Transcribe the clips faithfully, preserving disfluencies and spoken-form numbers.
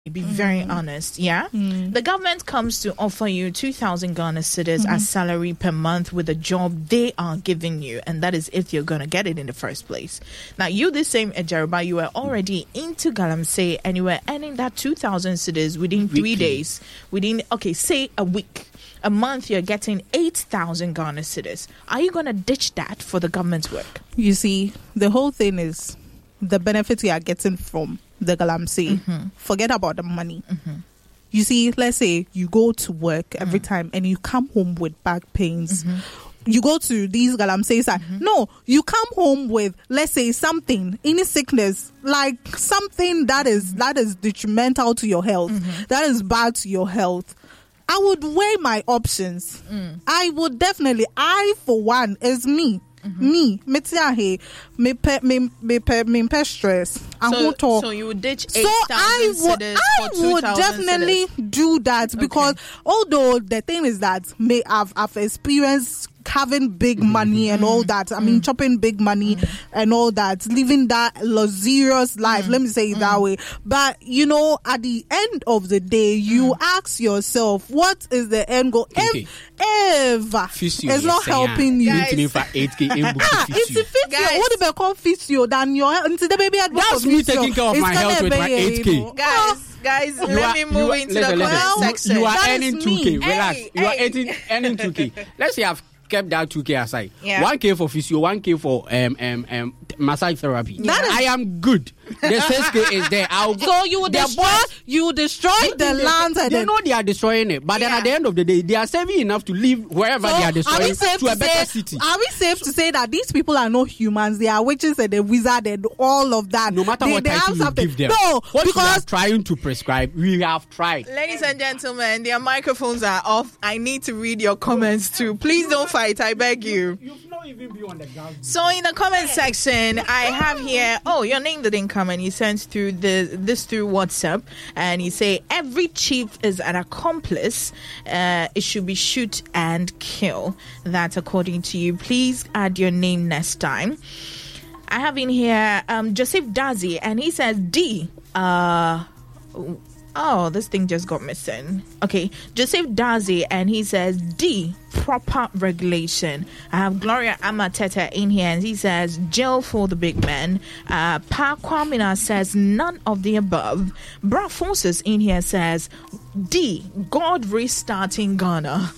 Be very mm-hmm. honest, yeah? Mm. The government comes to offer you two thousand Ghana cedis mm-hmm. as salary per month with the job they are giving you, and that is if you're going to get it in the first place. Now, you, the same Ejaruba, you were already into Galamsey, and you were earning that two thousand cedis within Weekly. three days. Within, okay, say a week. A month, you're getting eight thousand Ghana cedis. Are you going to ditch that for the government's work? You see, the whole thing is the benefits you are getting from the Galamsey. Mm-hmm. Forget about the money. Mm-hmm. You see, let's say you go to work every mm-hmm. time and you come home with back pains. Mm-hmm. You go to these Galamseys. Mm-hmm. No, you come home with, let's say, something, any sickness, like something that is mm-hmm. that is detrimental to your health, mm-hmm. that is bad to your health. I would weigh my options. Mm. I would definitely, I for one, is me. Mm-hmm. Me, me tia me pe me me pe me pe stress. So, so you would ditch eight thousand so I would, I would definitely cedis. do that because okay. although the thing is that may I've, I've experienced having big money and all that. I mean, mm. chopping big money mm. and all that, living that luxurious life. Mm. Let me say it mm. that way. But, you know, at the end of the day, you mm. ask yourself, what is the end goal? Okay. If, if it's not helping you. Guys. ah, it's the physio. What if I call physio? Then you're into the baby at That's me taking care of my health with my eight K. Guys. Guys, you let are, me move are, into listen, the listen, comment section. You are that earning two K. Relax. Hey, you are hey. earning, earning two K. Let's say I've kept that two K aside. Yeah. one K for physio, one K for um um um massage therapy. Yeah. I am good. The six K is there. I'll go. So you would destroy, boys, you destroy the they, land. They, they know they are destroying it, but yeah. then at the end of the day, they are saving enough to live wherever so they are destroying are to, to a better say, city. Are we safe to say that these people are not humans? They are witches and the wizard and all of that. No matter they, what they title you give them. No, what because we are trying to prescribe, we have tried. Ladies and gentlemen, their microphones are off. I need to read your comments too. Please don't fight. I beg you. You've not even been on the ground. So in the comment section, I have here. Oh, your name didn't come, and you sent through the this through WhatsApp, and you say every chief is an accomplice. Uh, it should be shoot and kill. That's according to you. Please add your name next time. I have in here um, Joseph Dazi, and he says D. Uh, oh, this thing just got missing. Okay, Joseph Dazi, and he says D. Proper regulation. I have Gloria Amateta in here, and he says jail for the big men. Uh, Pa Kwamina says none of the above. Bra Forces in here says D. God restarting Ghana.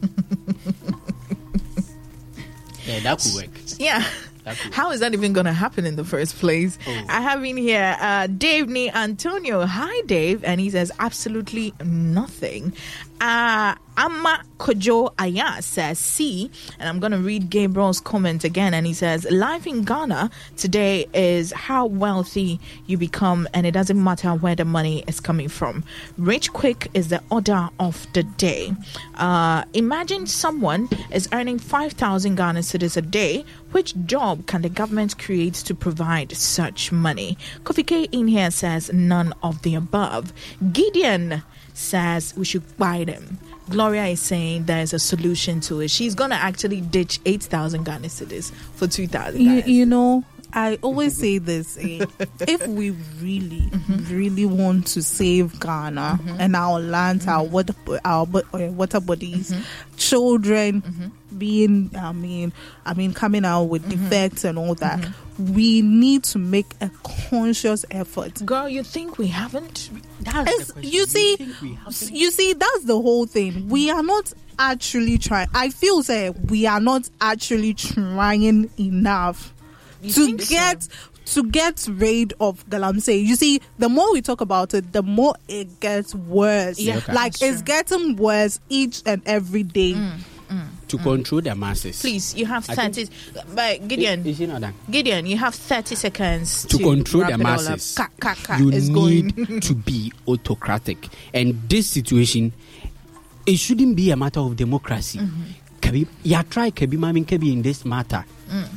Yeah, that could work. Yeah. How is that even going to happen in the first place? Oh. I have in here uh, Dave Ni Antonio. Hi, Dave. And he says absolutely nothing. Uh, Amma Kojo Aya says C. And I'm going to read Gabriel's comment again. And he says, life in Ghana today is how wealthy you become. And it doesn't matter where the money is coming from. Rich quick is the order of the day. Uh, imagine someone is earning five thousand Ghana cedis a day. Which job can the government create to provide such money? Kofi K in here says none of the above. Gideon says we should buy them. Gloria is saying there's a solution to it. She's going to actually ditch eight thousand Ghana cedis for two thousand. You, you know, I always say this. Eh, if we really, mm-hmm. really want to save Ghana mm-hmm. and our land, mm-hmm. our water, our water bodies, mm-hmm. children mm-hmm. being, I mean, I mean, coming out with mm-hmm. defects and all that, mm-hmm. we need to make a conscious effort. Girl, you think we haven't? That's the you see, you, you see, that's the whole thing. We are not actually trying. I feel say we are not actually trying enough. You to get so? to get rid of Galamsey. You see, the more we talk about it, the more it gets worse. Yeah, okay. Like it's getting worse each and every day. Mm, mm, to mm. control the masses. Please, you have thirty. But Gideon, is, is not done? Gideon, you have thirty seconds to, to control the masses. Ka, ka, ka you need going. to be autocratic, and this situation, it shouldn't be a matter of democracy. Mm-hmm. You try Kabi Mamin Kabi in this matter.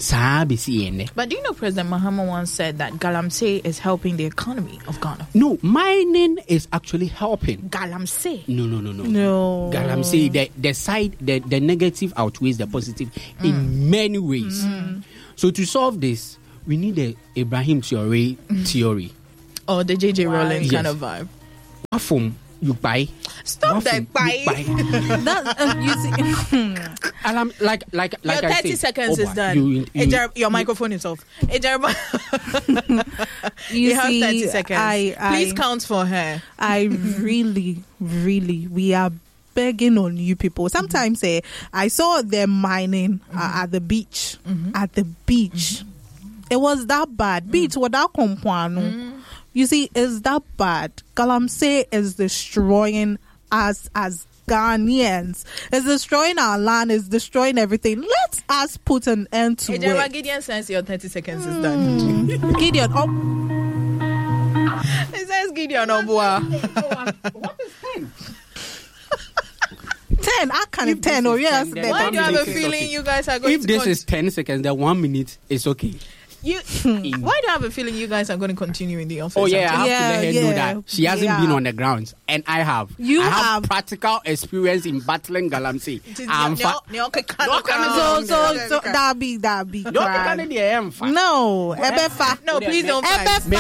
Mm. But do you know President Mahama once said that Galamsey is helping the economy of Ghana? No, mining is actually helping. Galamsey? No, no, no, no. No. Galamsey, the, the side, the, the negative outweighs the positive mm. in many ways. Mm. So to solve this, we need the Ibrahim Traoré mm. theory. Or the J J Why? Rowling yes. kind of vibe. Wafum, you buy. Stop that, you buy. That, uh, you see, And I'm like, like, like Your I thirty said, seconds oh, is done. You, you, Hey, Jer- your microphone is off. Hey, Jeremiah. you, You have see, thirty seconds. I, I, Please count for her. I really, really, we are begging on you people. Sometimes eh, I saw them mining Mm-hmm. uh, at the beach. Mm-hmm. At the beach. Mm-hmm. It was that bad. Mm-hmm. Beach without compuano. Mm-hmm. You see, it's that bad. Galamsey is destroying us as Ghanaians. It's destroying our land. It's destroying everything. Let us put an end to Hey, it. Jeremiah, Gideon says your thirty seconds is done. Mm. Gideon, oh. It says Gideon Obua. What is ten? ten. I can't If ten. this Oh, is yes. ten, then then Why one do you have a minute is feeling okay. you guys are going If to this con- is ten seconds, then one minute is okay. you? Why do you have a feeling you guys are going to continue in the office? Oh yeah, I until- have Yeah, to let her know yeah, that she hasn't yeah. been on the grounds, and I have. You I have, have. practical experience in battling Galamsey. I'm fa- No, okay, No, no, can- So, so, no, so, that be, that be. Don't be kind of the am fa- No, Ebefa. no, please don't Ebefa. fight.